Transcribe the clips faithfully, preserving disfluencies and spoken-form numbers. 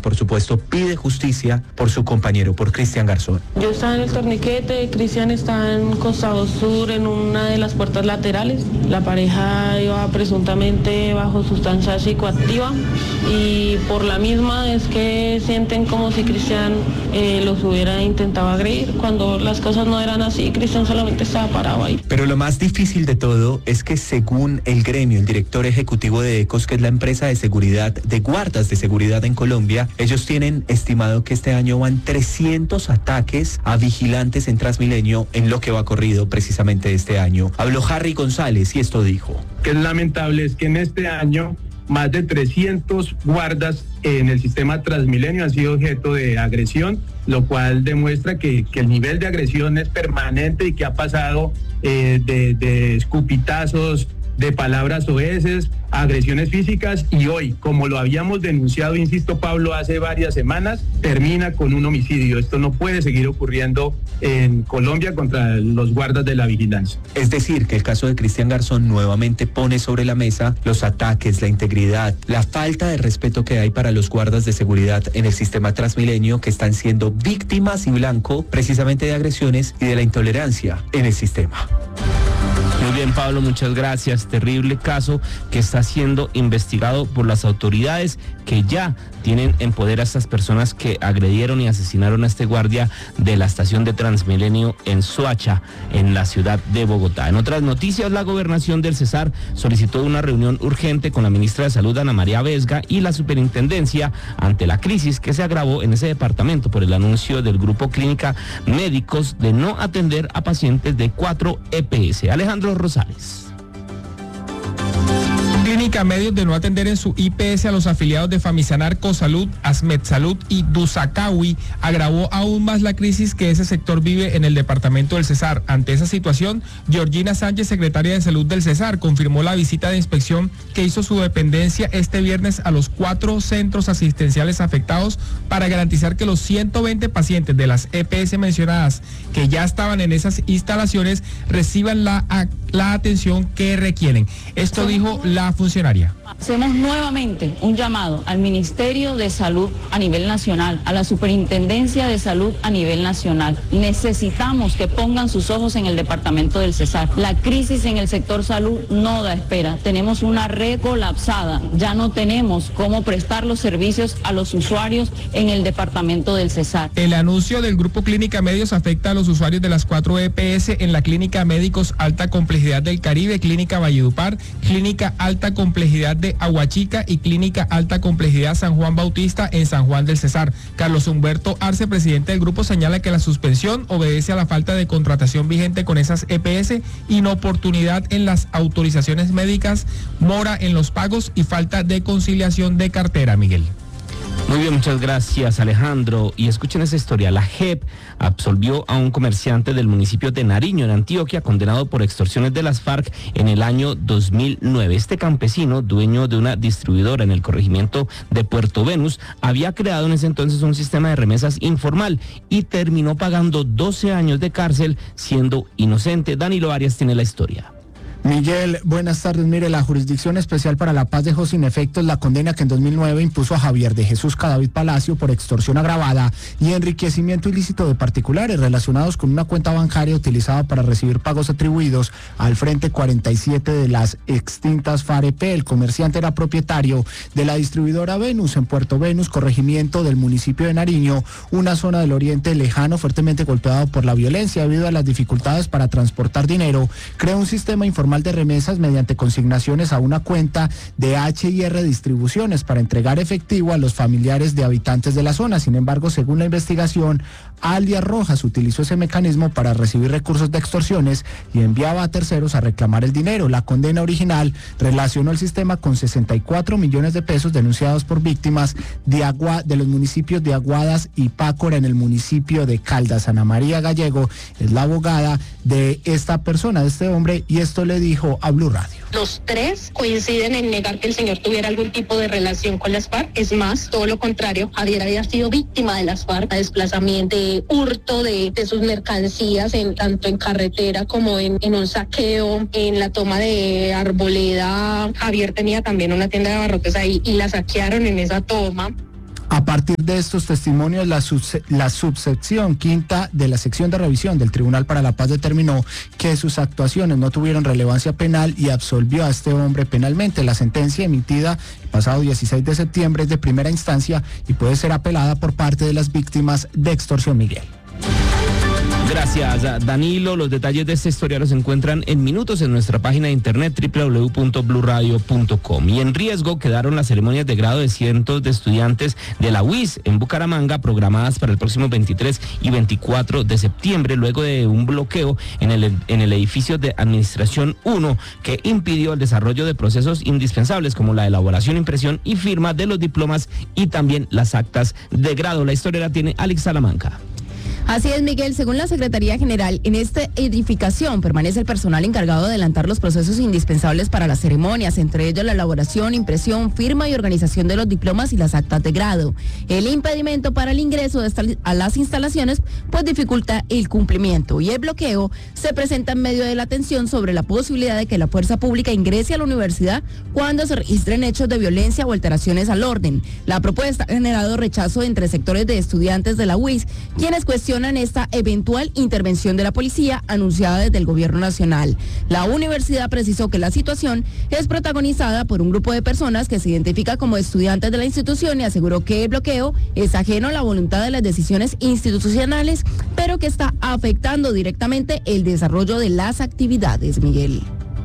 por supuesto, pide justicia por su compañero, por Cristian Garzón. Yo estaba en el torniquete, Cristian está en costado sur, en una de las puertas laterales. La pareja iba presuntamente bajo sustancia psicoactiva y por la misma es que sienten como si Cristian eh, los hubiera intentado agredir, cuando las cosas no eran así. Cristian solamente estaba parado ahí. Pero lo más difícil de todo es que según el gremio, el director ejecutivo de ECOS, que es la empresa de seguridad, de guardas de seguridad en Colombia, ellos tienen estimado que este año van trescientos ataques a vigilantes en Transmilenio en lo que va corrido precisamente este año. Habló Harry González y esto dijo. Que es lamentable es que en este año más de trescientos guardas en el sistema Transmilenio han sido objeto de agresión, lo cual demuestra que, que el nivel de agresión es permanente y que ha pasado eh, de, de escupitazos, de palabras oeces, agresiones físicas, y hoy, como lo habíamos denunciado, insisto, Pablo, hace varias semanas, termina con un homicidio. Esto no puede seguir ocurriendo en Colombia contra los guardas de la vigilancia. Es decir, que el caso de Cristian Garzón nuevamente pone sobre la mesa los ataques, la integridad, la falta de respeto que hay para los guardas de seguridad en el sistema Transmilenio, que están siendo víctimas y blanco precisamente de agresiones y de la intolerancia en el sistema. Muy bien, Pablo, muchas gracias. Terrible caso que está siendo investigado por las autoridades que ya tienen en poder a estas personas que agredieron y asesinaron a este guardia de la estación de Transmilenio en Soacha, en la ciudad de Bogotá. En otras noticias, la gobernación del Cesar solicitó una reunión urgente con la ministra de Salud, Ana María Vesga, y la superintendencia ante la crisis que se agravó en ese departamento por el anuncio del Grupo Clínica Médicos de no atender a pacientes de cuatro E P S. Alejandro Rosales. Clínica Medios de no atender en su I P S a los afiliados de Famisanar, Cosalud, Asmed Salud y Dusacawi agravó aún más la crisis que ese sector vive en el departamento del Cesar. Ante esa situación, Georgina Sánchez, secretaria de Salud del Cesar, confirmó la visita de inspección que hizo su dependencia este viernes a los cuatro centros asistenciales afectados para garantizar que los ciento veinte pacientes de las E P S mencionadas que ya estaban en esas instalaciones reciban la, la atención que requieren. Esto dijo la funcionaria. Hacemos nuevamente un llamado al Ministerio de Salud a nivel nacional, a la Superintendencia de Salud a nivel nacional. Necesitamos que pongan sus ojos en el departamento del Cesar. La crisis en el sector salud no da espera. Tenemos una red colapsada. Ya no tenemos cómo prestar los servicios a los usuarios en el departamento del Cesar. El anuncio del Grupo Clínica Medios afecta a los usuarios de las cuatro E P S en la Clínica Médicos Alta Complejidad del Caribe, Clínica Valledupar, Clínica Alta Complejidad de Aguachica y Clínica Alta Complejidad San Juan Bautista en San Juan del Cesar. Carlos Humberto Arce, presidente del grupo, señala que la suspensión obedece a la falta de contratación vigente con esas E P S, inoportunidad en las autorizaciones médicas, mora en los pagos y falta de conciliación de cartera. Miguel. Muy bien, muchas gracias, Alejandro. Y escuchen esa historia. La J E P absolvió a un comerciante del municipio de Nariño, en Antioquia, condenado por extorsiones de las FARC en el año dos mil nueve. Este campesino, dueño de una distribuidora en el corregimiento de Puerto Venus, había creado en ese entonces un sistema de remesas informal y terminó pagando doce años de cárcel siendo inocente. Danilo Arias tiene la historia. Miguel, buenas tardes. Mire, la Jurisdicción Especial para la Paz dejó sin efectos la condena que en dos mil nueve impuso a Javier de Jesús Cadavid Palacio por extorsión agravada y enriquecimiento ilícito de particulares relacionados con una cuenta bancaria utilizada para recibir pagos atribuidos al Frente cuarenta y siete de las extintas FAREP. El comerciante era propietario de la distribuidora Venus en Puerto Venus, corregimiento del municipio de Nariño, una zona del oriente lejano fuertemente golpeado por la violencia debido a las dificultades para transportar dinero. Creó un sistema informal de remesas mediante consignaciones a una cuenta de H I R Distribuciones para entregar efectivo a los familiares de habitantes de la zona. Sin embargo, según la investigación, alias Rojas utilizó ese mecanismo para recibir recursos de extorsiones y enviaba a terceros a reclamar el dinero. La condena original relacionó el sistema con sesenta y cuatro millones de pesos denunciados por víctimas de agua de los municipios de Aguadas y Pácora en el municipio de Caldas. Ana María Gallego es la abogada de esta persona, de este hombre, y esto le dijo a Blue Radio. Los tres coinciden en negar que el señor tuviera algún tipo de relación con las FARC. Es más, todo lo contrario, Javier había sido víctima de las FARC, de desplazamiento, de hurto de, de sus mercancías, en, tanto en carretera como en, en un saqueo, en la toma de Arboleda. Javier tenía también una tienda de abarrotes ahí y la saquearon en esa toma. A partir de estos testimonios, la, subse- la subsección quinta de la sección de revisión del Tribunal para la Paz determinó que sus actuaciones no tuvieron relevancia penal y absolvió a este hombre penalmente. La sentencia emitida el pasado dieciséis de septiembre es de primera instancia y puede ser apelada por parte de las víctimas de extorsión, Miguel. Gracias, Danilo. Los detalles de esta historia los encuentran en minutos en nuestra página de internet doble u doble u doble u punto blue radio punto com. Y en riesgo quedaron las ceremonias de grado de cientos de estudiantes de la U I S en Bucaramanga, programadas para el próximo veintitrés y veinticuatro de septiembre, luego de un bloqueo en el, en el edificio de Administración uno que impidió el desarrollo de procesos indispensables como la elaboración, impresión y firma de los diplomas y también las actas de grado. La historia la tiene Alex Salamanca. Así es, Miguel. Según la Secretaría General, en esta edificación permanece el personal encargado de adelantar los procesos indispensables para las ceremonias, entre ellos la elaboración, impresión, firma y organización de los diplomas y las actas de grado. El impedimento para el ingreso de esta, a las instalaciones pues dificulta el cumplimiento, y el bloqueo se presenta en medio de la tensión sobre la posibilidad de que la fuerza pública ingrese a la universidad cuando se registren hechos de violencia o alteraciones al orden. La propuesta ha generado rechazo entre sectores de estudiantes de la U I S, quienes cuestionan esta eventual intervención de la policía anunciada desde el gobierno nacional. La universidad precisó que la situación es protagonizada por un grupo de personas que se identifica como estudiantes de la institución y aseguró que el bloqueo es ajeno a la voluntad de las decisiones institucionales, pero que está afectando directamente el desarrollo de las actividades, Miguel.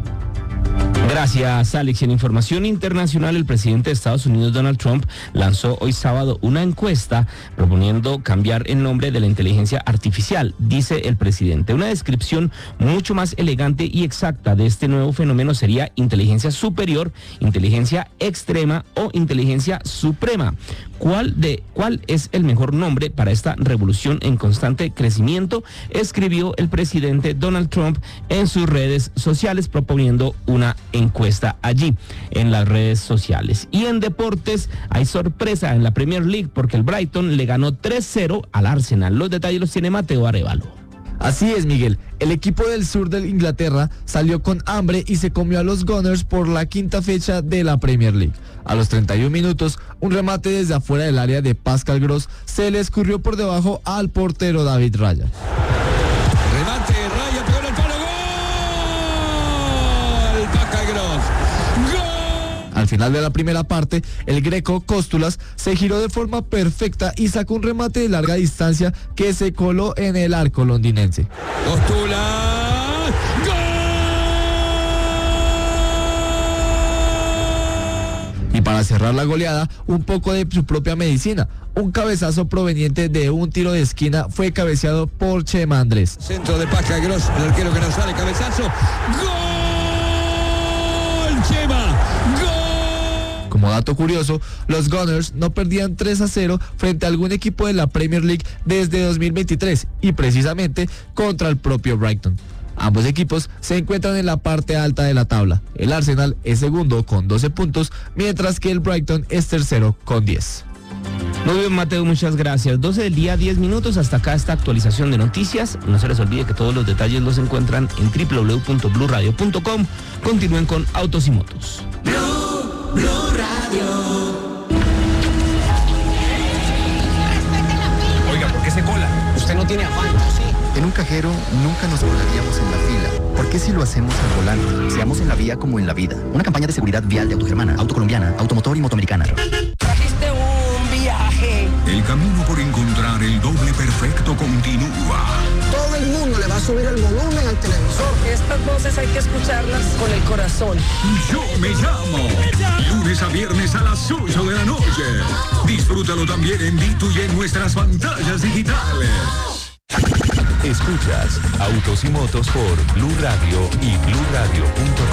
Gracias, Alex. En información internacional, el presidente de Estados Unidos, Donald Trump, lanzó hoy sábado una encuesta proponiendo cambiar el nombre de la inteligencia artificial. Dice el presidente, una descripción mucho más elegante y exacta de este nuevo fenómeno sería inteligencia superior, inteligencia extrema o inteligencia suprema. ¿Cuál, de, ¿Cuál es el mejor nombre para esta revolución en constante crecimiento?, escribió el presidente Donald Trump en sus redes sociales, proponiendo una encuesta allí en las redes sociales. Y en deportes hay sorpresa en la Premier League porque el Brighton le ganó tres cero al Arsenal. Los detalles los tiene Mateo Arevalo. Así es, Miguel. El equipo del sur de Inglaterra salió con hambre y se comió a los Gunners por la quinta fecha de la Premier League. A los treinta y un minutos, un remate desde afuera del área de Pascal Gross se le escurrió por debajo al portero David Raya. Remate, Raya pegó en el palo. ¡Gol! Pascal Gross. Al final de la primera parte, el greco Cóstulas se giró de forma perfecta y sacó un remate de larga distancia que se coló en el arco londinense. Cóstulas. ¡Gol! Y para cerrar la goleada, un poco de su propia medicina. Un cabezazo proveniente de un tiro de esquina fue cabeceado por Chema Andrés. Centro de Pascal Gross, el arquero que no sale, cabezazo. ¡Gol! Chema. ¡Gol! Como dato curioso, los Gunners no perdían tres a cero frente a algún equipo de la Premier League desde dos mil veintitrés y precisamente contra el propio Brighton. Ambos equipos se encuentran en la parte alta de la tabla. El Arsenal es segundo con doce puntos, mientras que el Brighton es tercero con diez. Muy bien, Mateo, muchas gracias. doce del día, diez minutos. Hasta acá esta actualización de noticias. No se les olvide que todos los detalles los encuentran en doble u doble u doble u punto blue radio punto com. Continúen con Autos y Motos. Blue, Blue Radio. Oiga, ¿por qué se cola? Usted no tiene afán, ¿sí? En un cajero nunca nos colaríamos en la fila. ¿Por qué si lo hacemos al volante? Seamos en la vía como en la vida. Una campaña de seguridad vial de Autogermana, Autocolombiana, Automotor y Motoamericana. Trajiste un viaje. El camino por encontrar el doble perfecto continúa. Todo el mundo le va a subir el volumen al televisor. Estas voces hay que escucharlas con el corazón. Yo me llamo. Lunes a viernes a las ocho de la noche. Disfrútalo también en Ditu y en nuestras pantallas digitales. Escuchas Autos y Motos por Blue Radio y blue radio punto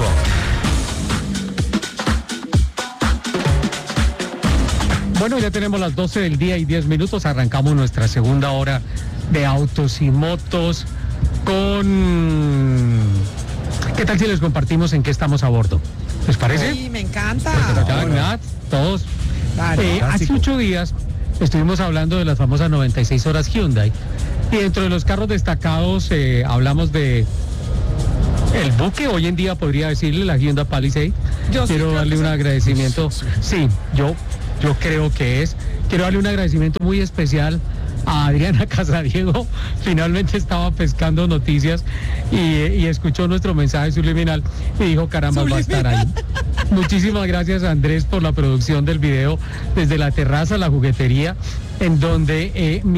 com. Bueno, ya tenemos las doce del día y diez minutos. Arrancamos nuestra segunda hora de Autos y Motos con... ¿Qué tal si les compartimos en qué estamos a bordo? ¿Les parece? Sí, me encanta. ¿Verdad? Todos. Vale. Eh, hace ocho días estuvimos hablando de las famosas noventa y seis horas Hyundai. Y dentro de los carros destacados eh, hablamos de el buque, hoy en día podría decirle, la Hyundai Palisade. Yo Quiero sí darle un agradecimiento. Sí, sí, sí, yo, yo creo que es. quiero darle un agradecimiento muy especial a Adriana Casadiego. Finalmente estaba pescando noticias y, y escuchó nuestro mensaje subliminal y dijo, caramba, va a estar ahí. Muchísimas gracias, Andrés, por la producción del video desde la terraza, la juguetería, en donde... Eh,